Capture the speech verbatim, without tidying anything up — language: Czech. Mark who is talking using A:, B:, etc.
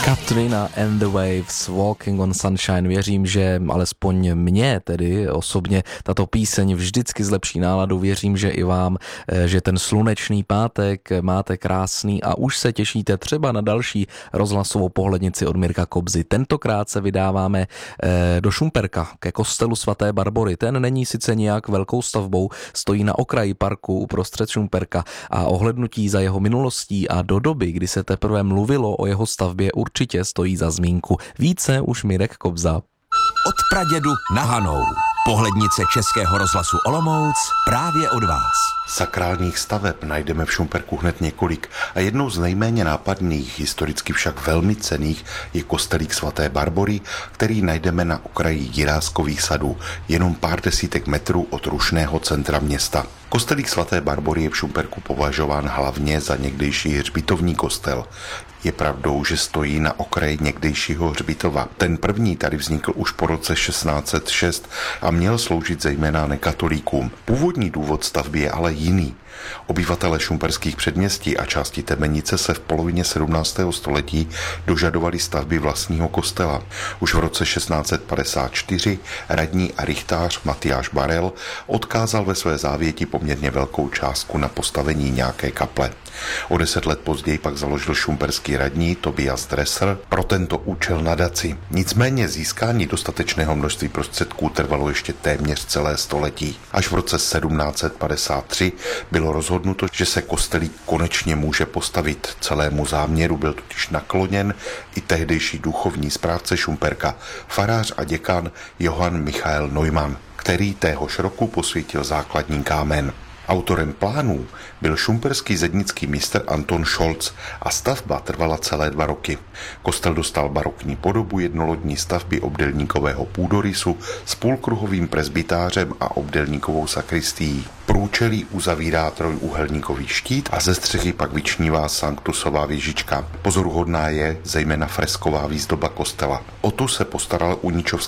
A: Katrina and the Waves, Walking on Sunshine. Věřím, že alespoň mě tedy osobně tato píseň vždycky zlepší náladu. Věřím, že i vám, že ten slunečný pátek máte krásný a už se těšíte třeba na další rozhlasovou pohlednici od Mirka Kobzy. Tentokrát se vydáváme do Šumperka, ke kostelu svaté Barbory. Ten není sice nějak velkou stavbou, stojí na okraji parku uprostřed Šumperka a ohlednutí za jeho minulostí a do doby, kdy se teprve mluvilo o jeho stavbě, určitě stojí za zmínku. Více už Mirek Kobza.
B: Od pradědu na Hanou. Pohlednice Českého rozhlasu Olomouc právě od vás.
C: Sakrálních staveb najdeme v Šumperku hned několik a jednou z nejméně nápadných, historicky však velmi cenných, je kostelík svaté Barbory, který najdeme na okraji Jiráskových sadů, jenom pár desítek metrů od rušného centra města. Kostelík svaté Barbory je v Šumperku považován hlavně za někdejší hřbitovní kostel. Je pravdou, že stojí na okraji někdejšího hřbitova. Ten první tady vznikl už po roce šestnáct set šest a měl sloužit zejména nekatolíkům. Původní důvod stavby je ale jiný. Obyvatelé šumperských předměstí a části Temenice se v polovině sedmnáctého století dožadovali stavby vlastního kostela. Už v roce šestnáct set padesát čtyři radní a rychtář Matyáš Barel odkázal ve své závěti poměrně velkou částku na postavení nějaké kaple. O deset let později pak založil šumperský radní Tobias Dresser pro tento účel nadaci. Nicméně získání dostatečného množství prostředků trvalo ještě téměř celé století. Až v roce sedmnáct set padesát tři bylo rozhodnuto, že se kostelík konečně může postavit. Celému záměru byl totiž nakloněn i tehdejší duchovní správce Šumperka, farář a děkan Johann Michael Neumann, který téhož roku posvětil základní kámen. Autorem plánů byl šumperský zednický mistr Anton Scholz a stavba trvala celé dva roky. Kostel dostal barokní podobu jednolodní stavby obdélníkového půdorysu s půlkruhovým presbytářem a obdélníkovou sakristií. Průčelí uzavírá trojúhelníkový štít a ze střechy pak vyčnívá sanktusová věžička. Pozoruhodná je zejména fresková výzdoba kostela. O tu se postaral uničovský